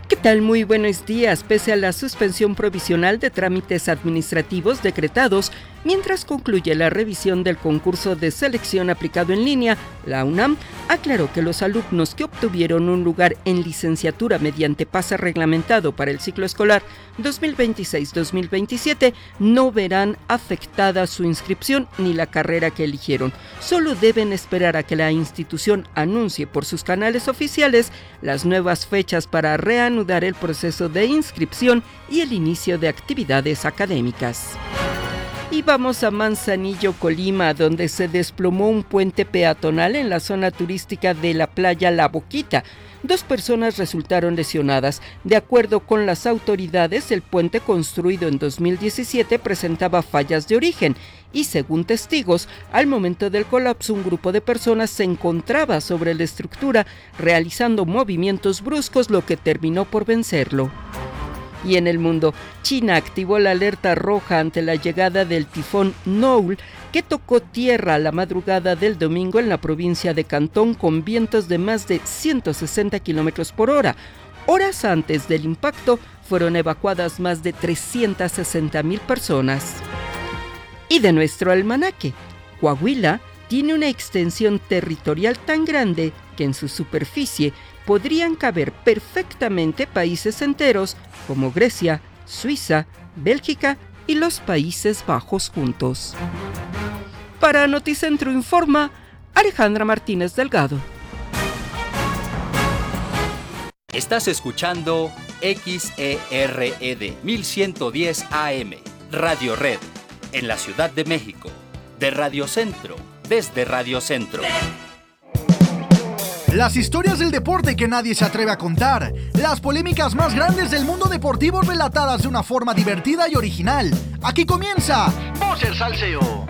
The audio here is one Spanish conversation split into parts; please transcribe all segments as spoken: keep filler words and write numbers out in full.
¿Qué tal? Muy buenos días. Pese a la suspensión provisional de trámites administrativos decretados, mientras concluye la revisión del concurso de selección aplicado en línea, la UNAM aclaró que los alumnos que obtuvieron un lugar en licenciatura mediante pase reglamentado para el ciclo escolar dos mil veintiséis dos mil veintisiete no verán afectada su inscripción ni la carrera que eligieron. Solo deben esperar a que la institución anuncie por sus canales oficiales las nuevas fechas para reanudar el proceso de inscripción y el inicio de actividades académicas. Y vamos a Manzanillo, Colima, donde se desplomó un puente peatonal en la zona turística de la playa La Boquita. Dos personas resultaron lesionadas. De acuerdo con las autoridades, el puente construido en dos mil diecisiete presentaba fallas de origen y, según testigos, al momento del colapso un grupo de personas se encontraba sobre la estructura realizando movimientos bruscos, lo que terminó por vencerlo. Y en el mundo, China activó la alerta roja ante la llegada del tifón Noul, que tocó tierra a la madrugada del domingo en la provincia de Cantón con vientos de más de ciento sesenta kilómetros por hora. Horas antes del impacto, fueron evacuadas más de trescientas sesenta mil personas. Y de nuestro almanaque, Coahuila tiene una extensión territorial tan grande que en su superficie podrían caber perfectamente países enteros como Grecia, Suiza, Bélgica y los Países Bajos juntos. Para Noticentro Informa, Alejandra Martínez Delgado. Estás escuchando X E R E D mil ciento diez A M, Radio Red, en la Ciudad de México, de Radio Centro, desde Radio Centro. Las historias del deporte que nadie se atreve a contar. Las polémicas más grandes del mundo deportivo relatadas de una forma divertida y original. Aquí comienza Voz el Salseo.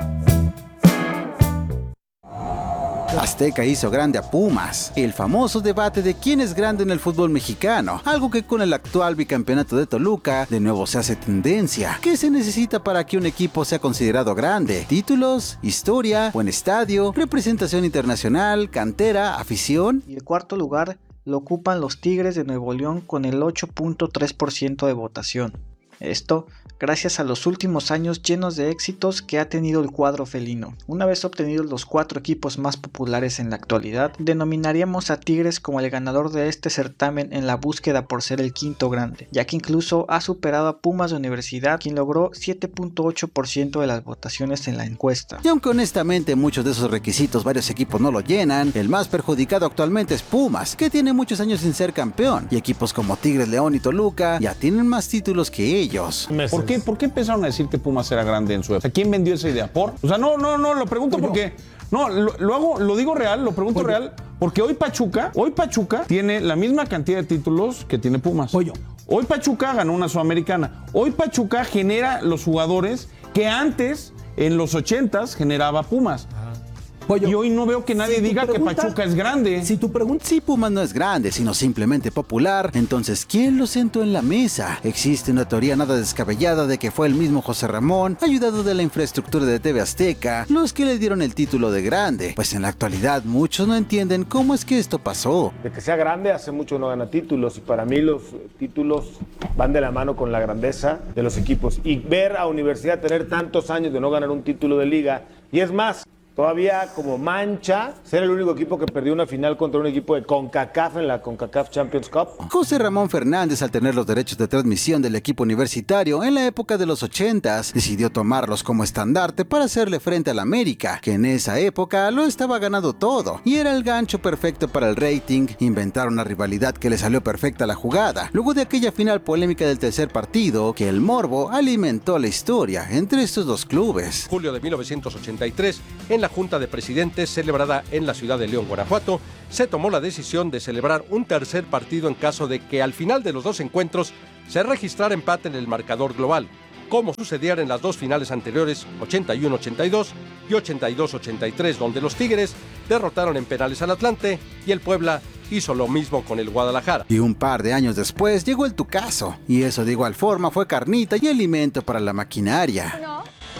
Azteca hizo grande a Pumas. El famoso debate de quién es grande en el fútbol mexicano. Algo que con el actual bicampeonato de Toluca de nuevo se hace tendencia. ¿Qué se necesita para que un equipo sea considerado grande? ¿Títulos? ¿Historia? ¿Buen estadio? ¿Representación internacional? ¿Cantera? ¿Afición? Y el cuarto lugar lo ocupan los Tigres de Nuevo León con el ocho punto tres por ciento de votación. Esto gracias a los últimos años llenos de éxitos que ha tenido el cuadro felino. Una vez obtenidos los cuatro equipos más populares en la actualidad, denominaríamos a Tigres como el ganador de este certamen en la búsqueda por ser el quinto grande, ya que incluso ha superado a Pumas de Universidad, quien logró siete punto ocho por ciento de las votaciones en la encuesta. Y aunque honestamente muchos de esos requisitos varios equipos no lo llenan, el más perjudicado actualmente es Pumas, que tiene muchos años sin ser campeón, y equipos como Tigres, León y Toluca ya tienen más títulos que ellos. ¿Por qué, ¿Por qué empezaron a decir que Pumas era grande en su época? O sea, ¿quién vendió esa idea? ¿Por? O sea, no, no, no, lo pregunto Pollo. porque... No, lo, lo hago, lo digo real, lo pregunto Pollo. real, porque hoy Pachuca, hoy Pachuca tiene la misma cantidad de títulos que tiene Pumas. Pollo. Hoy Pachuca ganó una Sudamericana. Hoy Pachuca genera los jugadores que antes, en los ochentas, generaba Pumas. Pollo. Y hoy no veo que nadie si diga pregunta, que Pachuca es grande. Si tu pregunta, si Pumas no es grande, sino simplemente popular, entonces ¿quién lo sentó en la mesa? Existe una teoría nada descabellada de que fue el mismo José Ramón, ayudado de la infraestructura de T V Azteca, los que le dieron el título de grande. Pues en la actualidad muchos no entienden cómo es que esto pasó. De que sea grande, hace mucho no gana títulos, y para mí los títulos van de la mano con la grandeza de los equipos. Y ver a Universidad tener tantos años de no ganar un título de liga, y es más, todavía como mancha ser el único equipo que perdió una final contra un equipo de CONCACAF en la CONCACAF Champions Cup. José Ramón Fernández, al tener los derechos de transmisión del equipo universitario en la época de los ochentas, decidió tomarlos como estandarte para hacerle frente al América, que en esa época lo estaba ganando todo y era el gancho perfecto para el rating. Inventaron una rivalidad que le salió perfecta a la jugada, luego de aquella final polémica del tercer partido, que el morbo alimentó la historia entre estos dos clubes. Julio de mil novecientos ochenta y tres, en la Junta de Presidentes celebrada en la ciudad de León, Guanajuato, se tomó la decisión de celebrar un tercer partido en caso de que al final de los dos encuentros se registrara empate en el marcador global, como sucediera en las dos finales anteriores, ochenta y uno ochenta y dos y ochenta y dos ochenta y tres, donde los Tigres derrotaron en penales al Atlante y el Puebla hizo lo mismo con el Guadalajara. Y un par de años después llegó el Tucaso, y eso de igual forma fue carnita y alimento para la maquinaria. Uno. Pumas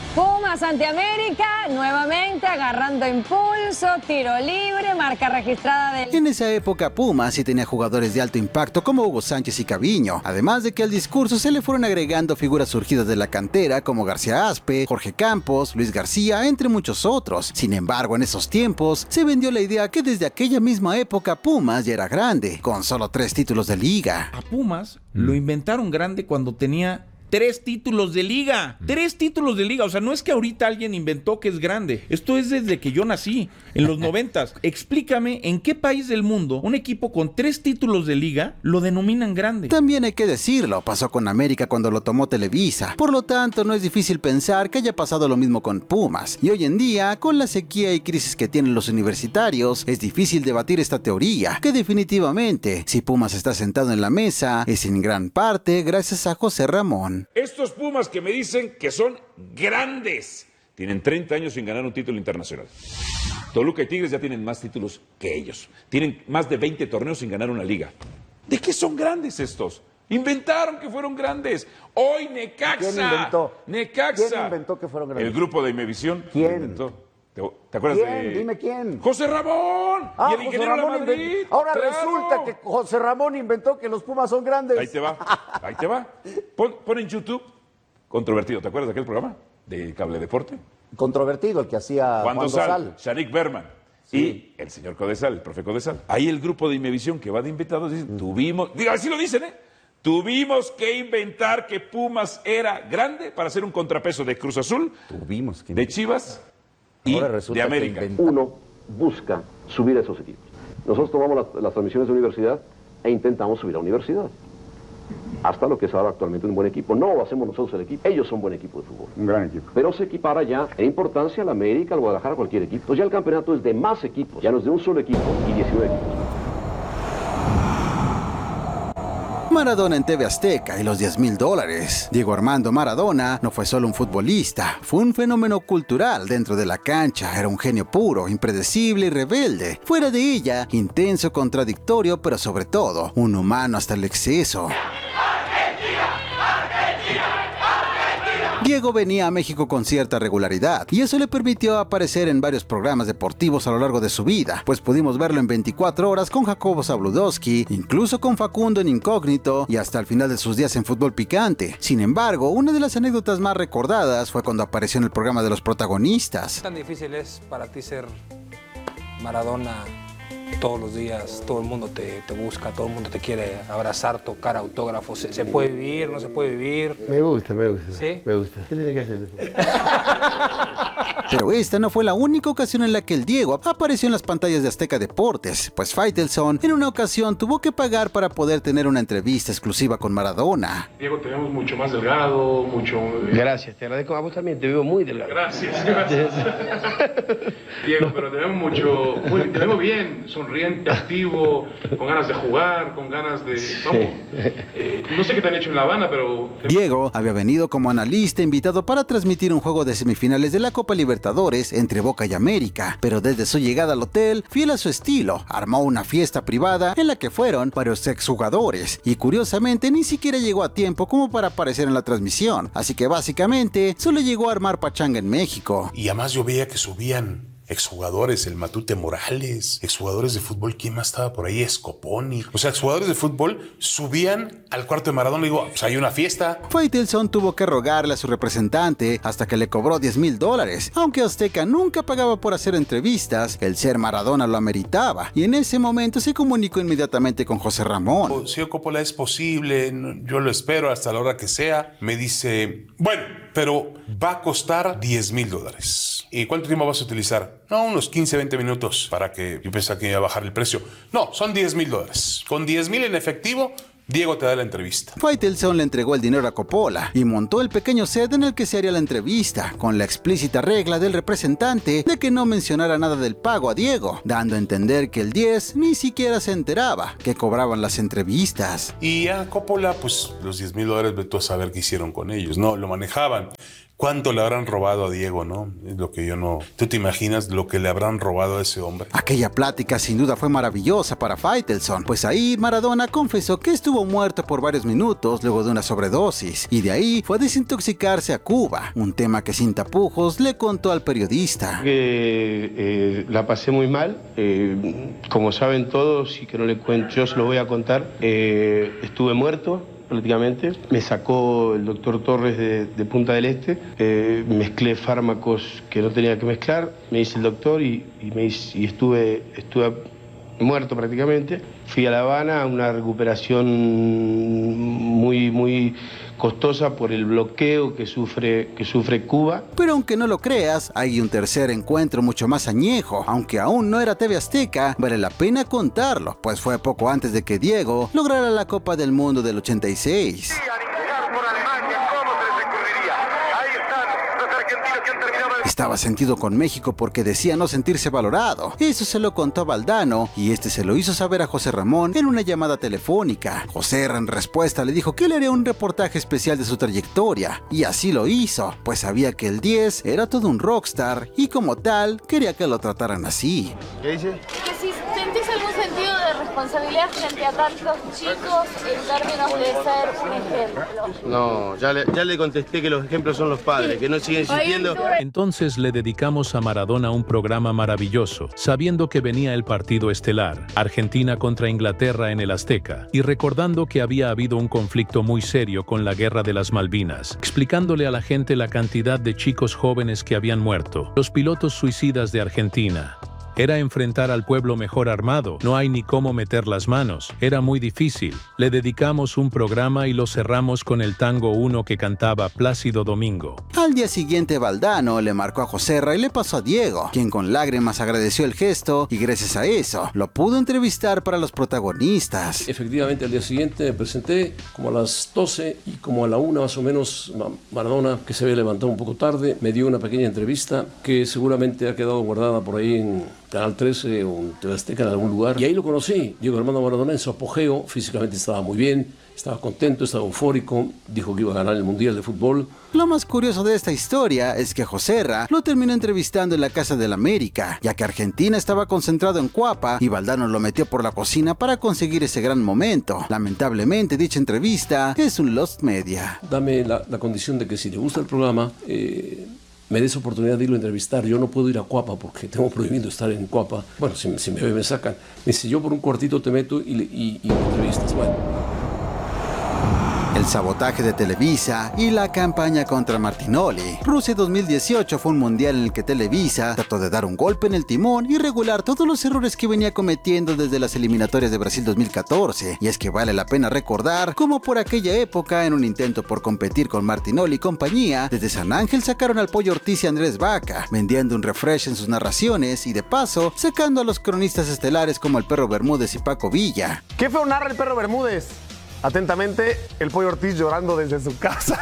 Pumas ante América, nuevamente agarrando impulso, tiro libre, marca registrada del... En esa época Pumas sí tenía jugadores de alto impacto como Hugo Sánchez y Caviño, además de que al discurso se le fueron agregando figuras surgidas de la cantera como García Aspe, Jorge Campos, Luis García, entre muchos otros. Sin embargo, en esos tiempos se vendió la idea que desde aquella misma época Pumas ya era grande, con solo tres títulos de liga. A Pumas mm. lo inventaron grande cuando tenía tres títulos de liga. Mm. Tres títulos de liga. O sea, no es que ahorita alguien inventó que es grande. Esto es desde que yo nací, en los noventas. Explícame en qué país del mundo un equipo con tres títulos de liga lo denominan grande. También hay que decirlo, pasó con América cuando lo tomó Televisa. Por lo tanto, no es difícil pensar que haya pasado lo mismo con Pumas. Y hoy en día, con la sequía y crisis que tienen los universitarios, es difícil debatir esta teoría, que definitivamente, si Pumas está sentado en la mesa, es en gran parte gracias a José Ramón. Estos Pumas que me dicen que son grandes, tienen treinta años sin ganar un título internacional. Toluca y Tigres ya tienen más títulos que ellos. Tienen más de veinte torneos sin ganar una liga. ¿De qué son grandes estos? Inventaron que fueron grandes. Hoy Necaxa. ¿Quién inventó? Necaxa. ¿Quién inventó que fueron grandes? El grupo de Imevisión. ¿Quién? Inventó. ¿Te, ¿Te acuerdas ¿Quién? de...? Dime quién. ¡José Ramón! Ah, y el José ingeniero Ramón de Madrid. inventó. Ahora ¡Claro! resulta que José Ramón inventó que los Pumas son grandes. Ahí te va, ahí te va. Pon, pon en YouTube, Controvertido. ¿Te acuerdas de aquel programa? De Cable Deporte. Controvertido, el que hacía Juan Juan Dosal, Dosal. Sharik Berman. Sí. Y el señor Codesal, el profe Codesal. Ahí el grupo de Imevisión que va de invitados dice, mm. tuvimos, diga, así lo dicen, ¿eh? Tuvimos que inventar que Pumas era grande para hacer un contrapeso de Cruz Azul, Tuvimos que de Chivas y de América. Uno busca subir a esos equipos. Nosotros tomamos las, las transmisiones de universidad e intentamos subir a universidad. Hasta lo que es ahora actualmente un buen equipo. No lo hacemos nosotros el equipo, ellos son buen equipo de fútbol. Un gran equipo. Pero se equipara ya en importancia al América, al Guadalajara, cualquier equipo. Entonces ya el campeonato es de más equipos, ya no es de un solo equipo y diecinueve equipos. Maradona en T V Azteca y los diez mil dólares. Diego Armando Maradona no fue solo un futbolista, fue un fenómeno cultural dentro de la cancha. Era un genio puro, impredecible y rebelde. Fuera de ella, intenso, contradictorio, pero sobre todo, un humano hasta el exceso. Diego venía a México con cierta regularidad y eso le permitió aparecer en varios programas deportivos a lo largo de su vida, pues pudimos verlo en veinticuatro horas con Jacobo Zabludowski, incluso con Facundo en Incógnito y hasta el final de sus días en Fútbol Picante. Sin embargo, una de las anécdotas más recordadas fue cuando apareció en el programa de Los Protagonistas. ¿Qué tan difícil es para ti ser Maradona? Todos los días, todo el mundo te, te busca, todo el mundo te quiere abrazar, tocar autógrafos. ¿Se, ¿Se puede vivir? ¿No se puede vivir? Me gusta, me gusta. ¿Sí? Me gusta. ¿Qué tiene que hacer? Pero esta no fue la única ocasión en la que el Diego apareció en las pantallas de Azteca Deportes, pues Faitelson en una ocasión tuvo que pagar para poder tener una entrevista exclusiva con Maradona. Diego, te vemos mucho más delgado, mucho... Gracias, te agradezco a vos también, te veo muy delgado. Gracias, gracias. Diego, pero te vemos mucho, muy, te vemos bien, sonriente, activo, con ganas de jugar, con ganas de... Vamos, eh, no sé qué te han hecho en La Habana, pero... Diego había venido como analista invitado para transmitir un juego de semifinales de la Copa Libertadores entre Boca y América, pero desde su llegada al hotel, fiel a su estilo, armó una fiesta privada en la que fueron varios exjugadores y curiosamente ni siquiera llegó a tiempo como para aparecer en la transmisión, así que básicamente solo llegó a armar pachanga en México. Y además yo veía que subían exjugadores, el Matute Morales, exjugadores de fútbol, ¿quién más estaba por ahí? Scoponi. O sea, exjugadores de fútbol subían al cuarto de Maradona y digo, pues hay una fiesta. Faitelson tuvo que rogarle a su representante hasta que le cobró diez mil dólares. Aunque Azteca nunca pagaba por hacer entrevistas, el ser Maradona lo ameritaba. Y en ese momento se comunicó inmediatamente con José Ramón. Señor Coppola, es posible, yo lo espero hasta la hora que sea. Me dice, bueno, pero va a costar diez mil dólares. ¿Y cuánto tiempo vas a utilizar? No, unos quince, veinte minutos para que yo pensaba que iba a bajar el precio. No, son diez mil dólares. Con diez mil en efectivo, Diego te da la entrevista. Faitelson le entregó el dinero a Coppola y montó el pequeño set en el que se haría la entrevista, con la explícita regla del representante de que no mencionara nada del pago a Diego, dando a entender que el diez ni siquiera se enteraba que cobraban las entrevistas. Y a Coppola, pues los diez mil dólares, ve tú a saber qué hicieron con ellos. No, lo manejaban. ¿Cuánto le habrán robado a Diego, no? Es lo que yo no... ¿Tú te imaginas lo que le habrán robado a ese hombre? Aquella plática sin duda fue maravillosa para Faitelson, pues ahí Maradona confesó que estuvo muerto por varios minutos luego de una sobredosis, y de ahí fue a desintoxicarse a Cuba, un tema que sin tapujos le contó al periodista. Eh, eh, la pasé muy mal, eh, como saben todos y que no le cuento, yo se lo voy a contar, eh, estuve muerto. Prácticamente, me sacó el doctor Torres de, de Punta del Este, eh, mezclé fármacos que no tenía que mezclar, me dice el doctor y, y, me hice, y estuve, estuve muerto prácticamente. Fui a La Habana a una recuperación muy, muy costosa por el bloqueo que sufre, que sufre Cuba. Pero aunque no lo creas, hay un tercer encuentro mucho más añejo. Aunque aún no era T V Azteca, vale la pena contarlo, pues fue poco antes de que Diego lograra la Copa del Mundo del ochenta y seis. Estaba sentido con México porque decía no sentirse valorado. Eso se lo contó a Valdano y este se lo hizo saber a José Ramón en una llamada telefónica. José en respuesta le dijo que le haría un reportaje especial de su trayectoria, y así lo hizo, pues sabía que el diez era todo un rockstar y como tal quería que lo trataran así. ¿Qué dice? Que si sentís algún sentido de responsabilidad frente a tantos chicos en términos de ser un ejemplo. No, ya le, ya le contesté que los ejemplos son los padres, que no siguen insistiendo. Entonces le dedicamos a Maradona un programa maravilloso, sabiendo que venía el partido estelar, Argentina contra Inglaterra en el Azteca, y recordando que había habido un conflicto muy serio con la Guerra de las Malvinas, explicándole a la gente la cantidad de chicos jóvenes que habían muerto, los pilotos suicidas de Argentina. Era enfrentar al pueblo mejor armado, no hay ni cómo meter las manos, era muy difícil. Le dedicamos un programa y lo cerramos con el tango uno que cantaba Plácido Domingo. Al día siguiente Valdano le marcó a Joserra y le pasó a Diego, quien con lágrimas agradeció el gesto y gracias a eso lo pudo entrevistar para los protagonistas. Efectivamente al día siguiente me presenté como a las doce y como a la una más o menos Maradona, que se había levantado un poco tarde, me dio una pequeña entrevista que seguramente ha quedado guardada por ahí en Canal trece o en T V Azteca en algún lugar, y ahí lo conocí. Diego Armando Maradona en su apogeo, físicamente estaba muy bien, estaba contento, estaba eufórico, dijo que iba a ganar el Mundial de Fútbol. Lo más curioso de esta historia es que Joserra lo terminó entrevistando en la Casa del América, ya que Argentina estaba concentrado en Cuapa y Valdano lo metió por la cocina para conseguir ese gran momento. Lamentablemente dicha entrevista es un lost media. Dame la, la condición de que si te gusta el programa, eh, me des oportunidad de irlo a entrevistar. Yo no puedo ir a Cuapa porque tengo prohibido estar en Cuapa. Bueno, si, si me ve, me sacan. Me dice, yo por un cuartito te meto y, y, y me entrevistas. Bueno. El sabotaje de Televisa y la campaña contra Martinoli. Rusia dos mil dieciocho fue un mundial en el que Televisa trató de dar un golpe en el timón y regular todos los errores que venía cometiendo desde las eliminatorias de Brasil dos mil catorce. Y es que vale la pena recordar cómo por aquella época, en un intento por competir con Martinoli y compañía, desde San Ángel sacaron al Pollo Ortiz y Andrés Vaca, vendiendo un refresh en sus narraciones y de paso sacando a los cronistas estelares como el Perro Bermúdez y Paco Villa. ¿Qué fue narra el Perro Bermúdez? Atentamente, el Pollo Ortiz llorando desde su casa.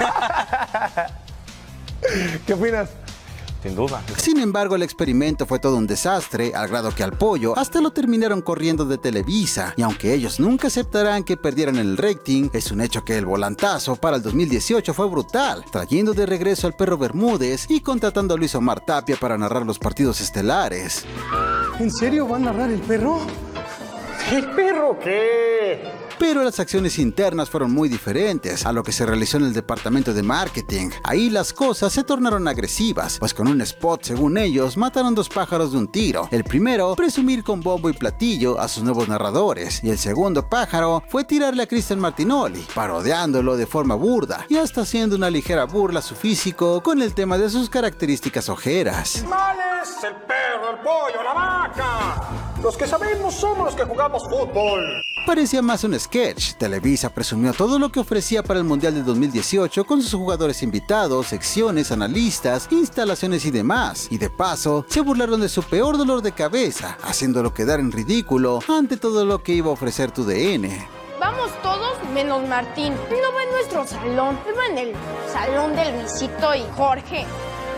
¿Qué opinas? Sin duda. Sin embargo, el experimento fue todo un desastre, al grado que al Pollo hasta lo terminaron corriendo de Televisa. Y aunque ellos nunca aceptarán que perdieran el rating, es un hecho que el volantazo para el dos mil dieciocho fue brutal, trayendo de regreso al Perro Bermúdez y contratando a Luis Omar Tapia para narrar los partidos estelares. ¿En serio va a narrar el Perro? ¿El Perro qué? Pero las acciones internas fueron muy diferentes a lo que se realizó en el departamento de marketing. Ahí las cosas se tornaron agresivas, pues con un spot, según ellos, mataron dos pájaros de un tiro. El primero, presumir con bombo y platillo a sus nuevos narradores, y el segundo pájaro fue tirarle a Cristian Martinoli, parodiándolo de forma burda y hasta haciendo una ligera burla a su físico con el tema de sus características ojeras. ¡Males! El perro, el pollo, la vaca. Los que sabemos somos los que jugamos fútbol. Parecía más un sketch. Televisa presumió todo lo que ofrecía para el Mundial de dos mil dieciocho con sus jugadores invitados, secciones, analistas, instalaciones y demás. Y de paso, se burlaron de su peor dolor de cabeza, haciéndolo quedar en ridículo ante todo lo que iba a ofrecer tu D N. Vamos todos menos Martín. No va en nuestro salón, va en el salón de Luisito y Jorge.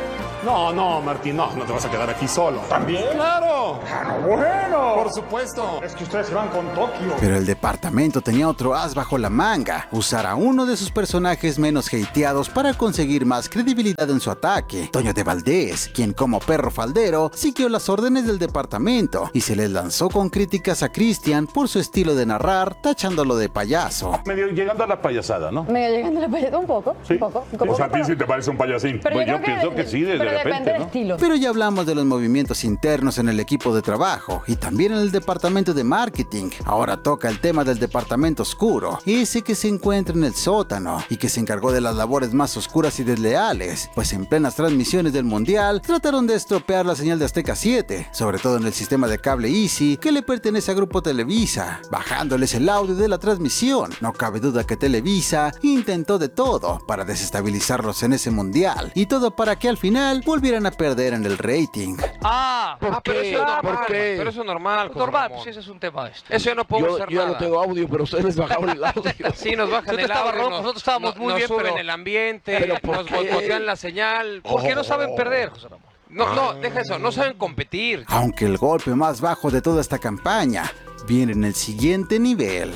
No, no, Martín, no, no te vas a quedar aquí solo. ¿También? ¡Claro! ¡Ah, no, bueno! Por supuesto. Es que ustedes se van con Tokio. Pero el departamento tenía otro as bajo la manga: usar a uno de sus personajes menos hateados para conseguir más credibilidad en su ataque, Toño de Valdés, quien como perro faldero siguió las órdenes del departamento y se les lanzó con críticas a Cristian por su estilo de narrar, tachándolo de payaso. Medio llegando a la payasada, ¿no? Medio llegando a la payasada, un poco, ¿Sí? un poco. Un Sí, poco o sea, a ti sí te parece un payasín. Pero Pues yo yo, creo pienso que- que, sí, desde pero repente, depende del ¿no? estilo. Pero ya hablamos de los movimientos internos en el equipo de trabajo y también en el departamento de marketing. Ahora toca el tema del departamento oscuro, ese que se encuentra en el sótano y que se encargó de las labores más oscuras y desleales, pues en plenas transmisiones del mundial trataron de estropear la señal de Azteca siete, sobre todo en el sistema de cable Easy que le pertenece a Grupo Televisa, bajándoles el audio de la transmisión. No cabe duda que Televisa intentó de todo para desestabilizarlos en ese mundial, y todo para que al final volvieran a perder en el rating. Ah, ¿Por ah, pero qué? eso es normal, ¿Por qué? pero eso es normal. José Normal, Ramón. pues ese es un tema este. Eso ya no podemos Yo, hacer yo ya nada. no tengo audio, pero ustedes les bajaron el audio. Sí, nos bajan Usted el estaba audio, rojo, nos- nosotros estábamos nos- muy nos bien, suben pero- el ambiente, ¿Pero por nos qué? botean la señal, porque no saben perder, José Ramón. No, no, deja eso, no saben competir. Aunque el golpe más bajo de toda esta campaña viene en el siguiente nivel.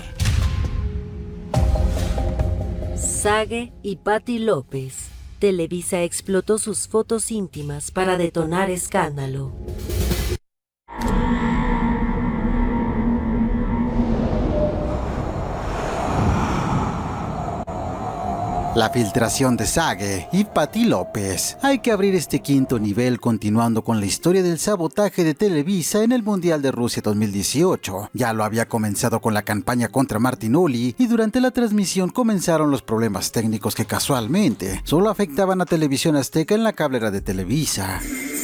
Sage y Patti López. Televisa explotó sus fotos íntimas para detonar escándalo. La filtración de Sage y Patti López. Hay que abrir este quinto nivel continuando con la historia del sabotaje de Televisa en el Mundial de Rusia dos mil dieciocho. Ya lo había comenzado con la campaña contra Martinoli y durante la transmisión comenzaron los problemas técnicos que casualmente solo afectaban a Televisión Azteca en la cablera de Televisa.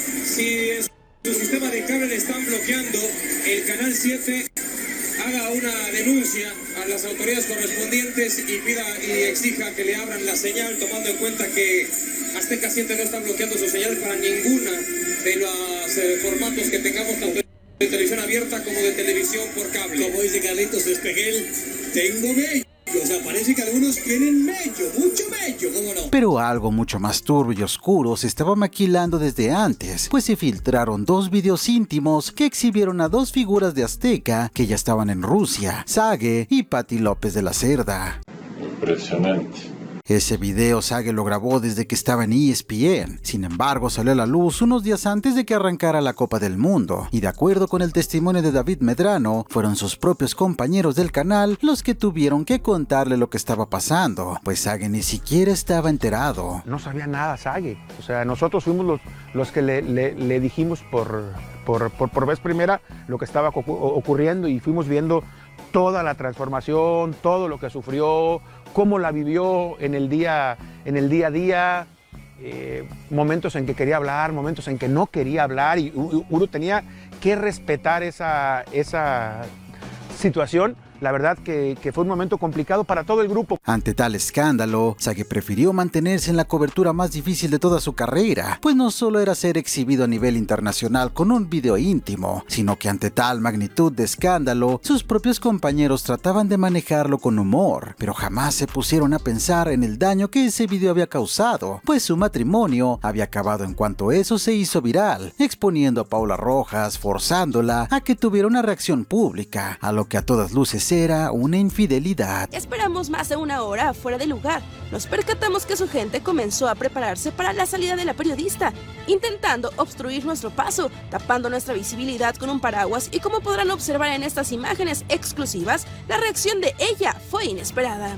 Si es- su sistema de cable le están bloqueando, el Canal siete haga una denuncia a las autoridades correspondientes y pida y exija que le abran la señal, tomando en cuenta que Azteca siete no está bloqueando su señal para ninguna de los eh, formatos que tengamos, tanto de televisión abierta como de televisión por cable. Como dice Carlitos Espejel, tengo mello. O sea, parece que algunos tienen mello, mucho mello, ¿cómo no? Pero algo mucho más turbio y oscuro se estaba maquilando desde antes, pues se filtraron dos videos íntimos que exhibieron a dos figuras de Azteca que ya estaban en Rusia, Sage y Patti López de la Cerda. Impresionante. Ese video Sage lo grabó desde que estaba en E S P N, sin embargo salió a la luz unos días antes de que arrancara la Copa del Mundo, y de acuerdo con el testimonio de David Medrano, fueron sus propios compañeros del canal los que tuvieron que contarle lo que estaba pasando, pues Sage ni siquiera estaba enterado. No sabía nada Sage, o sea, nosotros fuimos los, los que le, le- le dijimos por, por, por, por vez primera lo que estaba ocu- ocurriendo, y fuimos viendo toda la transformación, todo lo que sufrió, cómo la vivió en el día, en el día a día, eh, momentos en que quería hablar, momentos en que no quería hablar, y u- uno tenía que respetar esa, esa situación. La verdad que, que fue un momento complicado para todo el grupo. Ante tal escándalo, Sage prefirió mantenerse en la cobertura más difícil de toda su carrera, pues no solo era ser exhibido a nivel internacional con un video íntimo, sino que ante tal magnitud de escándalo, sus propios compañeros trataban de manejarlo con humor, pero jamás se pusieron a pensar en el daño que ese video había causado, pues su matrimonio había acabado en cuanto eso se hizo viral, exponiendo a Paula Rojas, forzándola a que tuviera una reacción pública, a lo que a todas luces era una infidelidad. Esperamos más de una hora fuera del lugar. Nos percatamos que su gente comenzó a prepararse para la salida de la periodista, intentando obstruir nuestro paso, tapando nuestra visibilidad con un paraguas, y como podrán observar en estas imágenes exclusivas, la reacción de ella fue inesperada.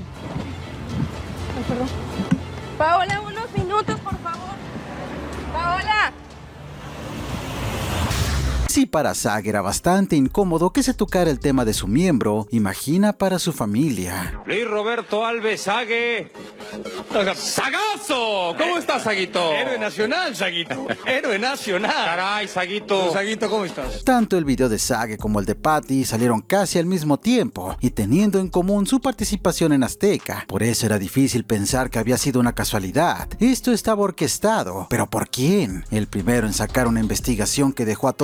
Ay, perdón. Paola, unos minutos, por favor. Paola. Si para Sage era bastante incómodo que se tocara el tema de su miembro, imagina para su familia. Luis Roberto Alves Sague. ¡Sagazo! ¿Cómo estás, Saguito? Héroe nacional, Saguito. Héroe nacional. Caray, Saguito. Saguito, ¿cómo estás? Tanto el video de Sage como el de Patti salieron casi al mismo tiempo y teniendo en común su participación en Azteca. Por eso era difícil pensar que había sido una casualidad. Esto estaba orquestado. ¿Pero por quién? El primero en sacar una investigación que dejó a todos boquiabiertos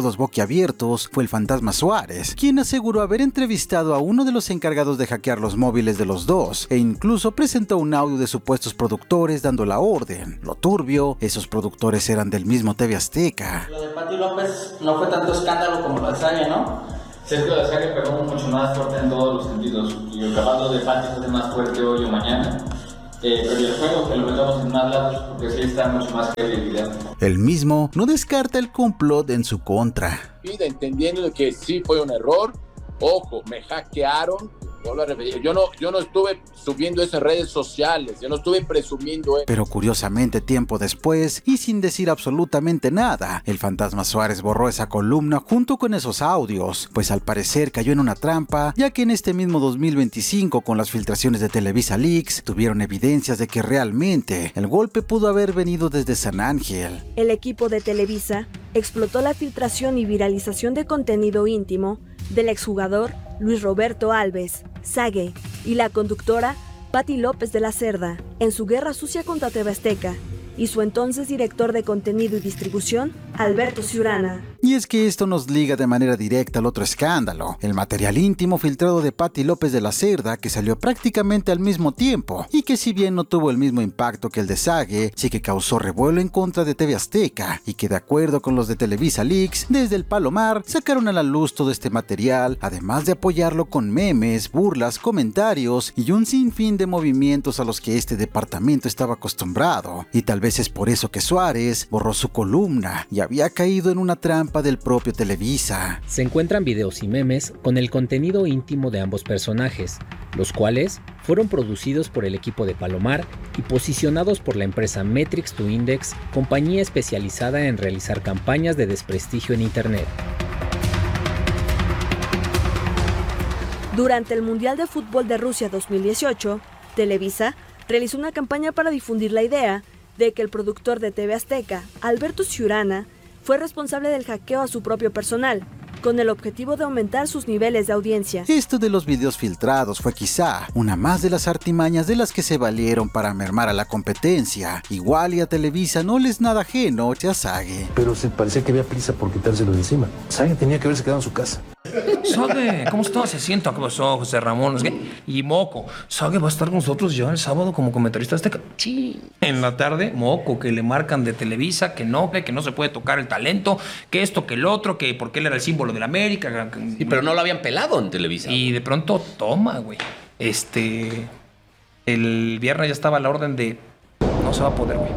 abiertos fue el Fantasma Suárez, quien aseguró haber entrevistado a uno de los encargados de hackear los móviles de los dos, e incluso presentó un audio de supuestos productores dando la orden. Lo turbio, esos productores eran del mismo T V Azteca. Lo de Pati López no fue tanto escándalo como lo de Sague, ¿no? Sergio de Sague pegó mucho más fuerte en todos los sentidos. Y capaz lo de Pati es más fuerte hoy o mañana. Eh, pero el juego que lo metamos en más lados porque sí está mucho más heavy el video. El mismo no descarta el complot en su contra. Entendiendo que sí fue un error, ojo, me hackearon. Yo no, yo no estuve subiendo eso en redes sociales, yo no estuve presumiendo eso. Pero curiosamente, tiempo después, y sin decir absolutamente nada, el Fantasma Suárez borró esa columna junto con esos audios, pues al parecer cayó en una trampa, ya que en este mismo dos mil veinticinco, con las filtraciones de Televisa Leaks, tuvieron evidencias de que realmente el golpe pudo haber venido desde San Ángel. El equipo de Televisa explotó la filtración y viralización de contenido íntimo del exjugador Luis Roberto Alves, Sague, y la conductora Pati López de la Cerda en su guerra sucia contra T V Azteca, y su entonces director de contenido y distribución, Alberto Ciurana. Y es que esto nos liga de manera directa al otro escándalo, el material íntimo filtrado de Pati López de la Cerda, que salió prácticamente al mismo tiempo, y que si bien no tuvo el mismo impacto que el de Sague, sí que causó revuelo en contra de T V Azteca, y que de acuerdo con los de Televisa Leaks, desde el Palomar sacaron a la luz todo este material, además de apoyarlo con memes, burlas, comentarios y un sinfín de movimientos a los que este departamento estaba acostumbrado, y tal vez es por eso que Suárez borró su columna y había caído en una trampa del propio Televisa. Se encuentran videos y memes con el contenido íntimo de ambos personajes, los cuales fueron producidos por el equipo de Palomar y posicionados por la empresa Metrics to Index, compañía especializada en realizar campañas de desprestigio en Internet. Durante el Mundial de Fútbol de Rusia dos mil dieciocho, Televisa realizó una campaña para difundir la idea de que el productor de T V Azteca, Alberto Ciurana, fue responsable del hackeo a su propio personal, con el objetivo de aumentar sus niveles de audiencia. Esto de los videos filtrados fue quizá una más de las artimañas de las que se valieron para mermar a la competencia. Igual y a Televisa no les nada ajeno a Sague. Pero se parecía que había prisa por quitárselo de encima. Sague tenía que haberse quedado en su casa. Sague, ¿cómo estás? Se sienta, ¿qué pasó, José Ramón? Y Moco, Sague va a estar con nosotros ya el sábado como comentarista azteca. Sí. En la tarde, Moco, que le marcan de Televisa, que no, que no se puede tocar el talento, que esto, que el otro, que porque él era el símbolo de la América. Que... Sí, pero no lo habían pelado en Televisa. Y de pronto, toma, güey. Este... El viernes ya estaba a la orden de... No se va a poder, güey.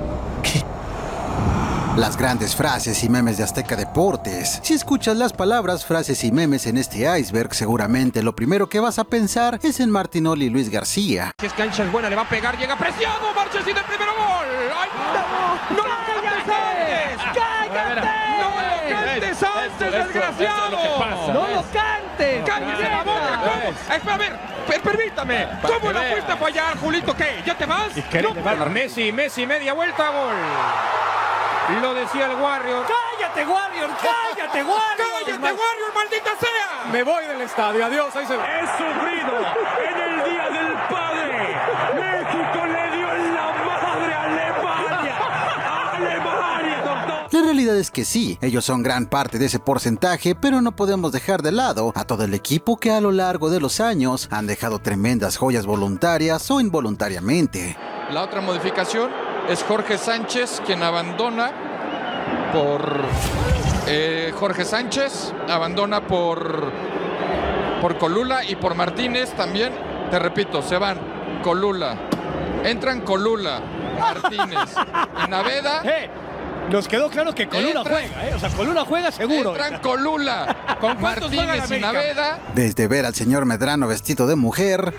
Las grandes frases y memes de Azteca Deportes. Si escuchas las palabras, frases y memes en este iceberg, seguramente lo primero que vas a pensar es en Martinoli y Luis García. Si es cancha es buena, le va a pegar, llega preciado, Marchesín el primero gol. ¡Ay, no! ¡No lo cantes! ¡Cállate! ¡No lo cantes antes, desgraciado! ¡No lo cantes! ¡Cállate la boca! ¿Cómo? Espera, a ver, per permítame. ¿Cómo la fuiste a fallar, Julito? ¿Qué? ¿Ya te vas? ¿Y querés llevar Messi, Messi, media vuelta, gol? Lo decía el Warrior. ¡Cállate, Warrior! ¡Cállate, Warrior! ¡Cállate, Warrior, maldita sea! Me voy del estadio, adiós, ahí se va. He sufrido en el Día del Padre. México le dio en la madre a Alemania. ¡A Alemania, doctor! La realidad es que sí, ellos son gran parte de ese porcentaje, pero no podemos dejar de lado a todo el equipo que a lo largo de los años han dejado tremendas joyas voluntarias o involuntariamente. La otra modificación es Jorge Sánchez, quien abandona por... Eh, Jorge Sánchez abandona por, por Colula y por Martínez también. Te repito, se van Colula. Entran Colula, Martínez y Naveda. ¡Eh! Nos quedó claro que Colula entran, juega, ¿eh? O sea, Colula juega seguro. Entran Colula, con Martínez y Naveda. Desde ver al señor Medrano vestido de mujer...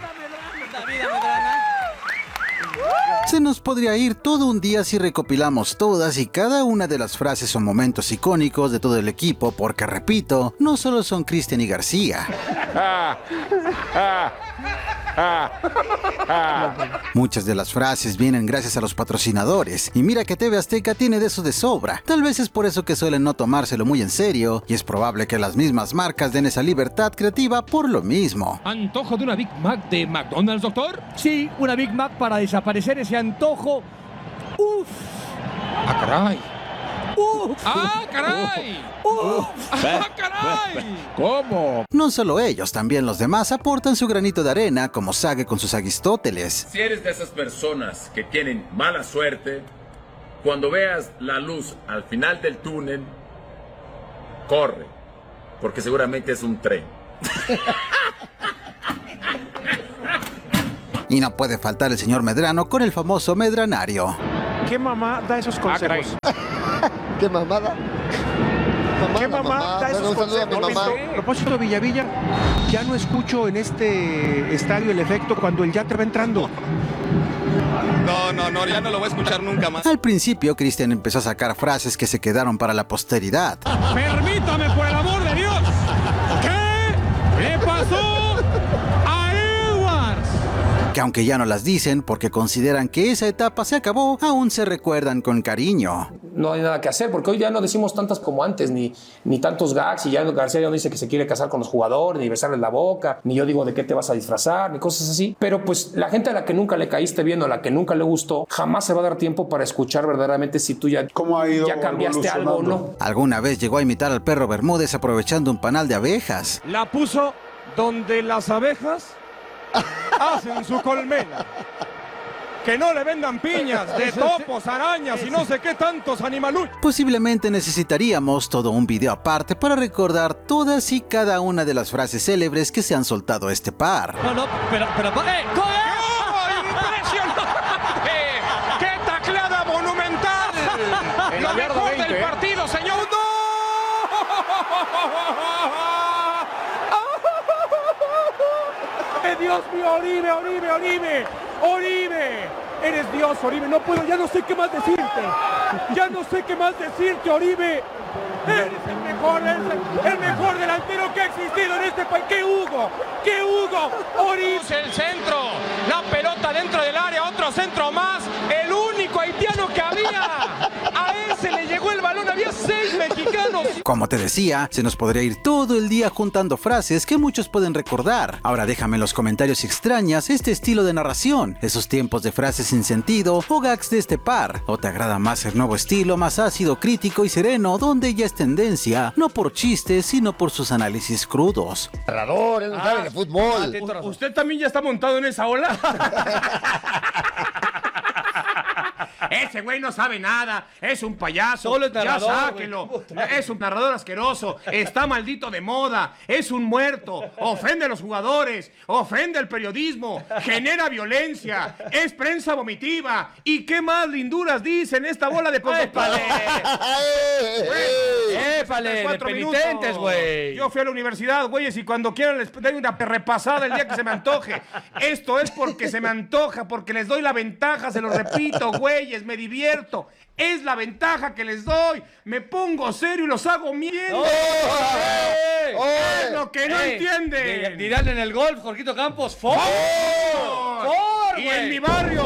Se nos podría ir todo un día si recopilamos todas y cada una de las frases o momentos icónicos de todo el equipo, porque repito, no solo son Cristian y García. Muchas de las frases vienen gracias a los patrocinadores, y mira que T V Azteca tiene de eso de sobra. Tal vez es por eso que suelen no tomárselo muy en serio, y es probable que las mismas marcas den esa libertad creativa por lo mismo. ¿Antojo de una Big Mac de McDonald's, doctor? Sí, una Big Mac para desaparecer ese antojo. ¡Uf! ¡Ah, caray! ¡Uf! ¡Ah, caray! ¡Uf! ¡Ah, caray! ¿Cómo? No solo ellos, también los demás aportan su granito de arena, como Sage con sus Agistóteles. Si eres de esas personas que tienen mala suerte, cuando veas la luz al final del túnel, corre, porque seguramente es un tren. Y no puede faltar el señor Medrano con el famoso medranario. ¿Qué mamá da esos consejos? ¿Qué mamada? ¿Qué mamá, mamá da esos un saludo a mi consejos? mamá. A propósito de Villavilla, ya no escucho en este estadio el efecto cuando el yate va entrando. No, no, no, ya no lo voy a escuchar nunca más. Al principio, Cristian empezó a sacar frases que se quedaron para la posteridad. Permítame, por el amor de Dios. ¿Qué le pasó a Edwards? Que aunque ya no las dicen porque consideran que esa etapa se acabó, aún se recuerdan con cariño. No hay nada que hacer, porque hoy ya no decimos tantas como antes, ni, ni tantos gags, y ya García ya no dice que se quiere casar con los jugadores, ni besarles la boca, ni yo digo de qué te vas a disfrazar, ni cosas así. Pero pues la gente a la que nunca le caíste bien o a la que nunca le gustó, jamás se va a dar tiempo para escuchar verdaderamente si tú ya, ¿Cómo ha ido ya cambiaste algo o no. Alguna vez llegó a imitar al perro Bermúdez aprovechando un panal de abejas. La puso donde las abejas hacen su colmena. Que no le vendan piñas de topos, arañas y no sé qué tantos animaluchos. Posiblemente necesitaríamos todo un video aparte para recordar todas y cada una de las frases célebres que se han soltado a este par. No, no, pero, pero, ¡eh! ¡Impresionante! ¡Qué tacleada monumental! ¡Lo mejor del partido, señor! ¡No! ¡Dios mío, Oribe, Oribe, Oribe! ¡Oribe! Eres Dios, Oribe. No puedo, ya no sé qué más decirte. Ya no sé qué más decirte, Oribe. Eres el mejor, eres el, el mejor delantero que ha existido en este país. ¡Qué Hugo! ¡Qué Hugo! Oribe. El centro, la pelota dentro del área, otro centro más. El único haitiano que había. A ese le llegó el balón, había seis mexicanos. Como te decía, se nos podría ir todo el día juntando frases que muchos pueden recordar. Ahora déjame en los comentarios si extrañas este estilo de narración, esos tiempos de frases sin sentido o gags de este par. ¿O te agrada más el nuevo estilo, más ácido, crítico y sereno, donde ya es tendencia, no por chistes, sino por sus análisis crudos? Narrador, él no sabe de fútbol. ¿Usted también ya está montado en esa ola? Ese güey no sabe nada, es un payaso, Solo es narrador, ya sáquenlo, es un narrador asqueroso, está maldito de moda, es un muerto, ofende a los jugadores, ofende al periodismo, genera violencia, es prensa vomitiva, y qué más linduras dicen esta bola de ¡Épale! ¡Épale! De penitentes, güey. Yo fui a la universidad, güeyes, y cuando quieran les doy una repasada el día que se me antoje. Esto es porque se me antoja, porque les doy la ventaja, se lo repito, güeyes. Me divierto, es la ventaja que les doy. Me pongo serio y los hago mierda. ¡Oh! Es lo que no ¡Eh! entienden. Dirán en el golf, Jorgito Campos, ¡for! ¡For! Y en mi barrio,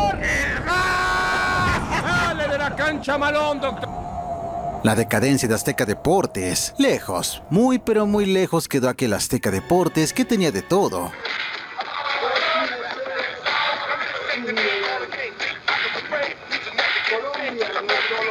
¡sale de la cancha malón, doctor! La decadencia de Azteca Deportes. Lejos, muy pero muy lejos quedó aquel Azteca Deportes que tenía de todo.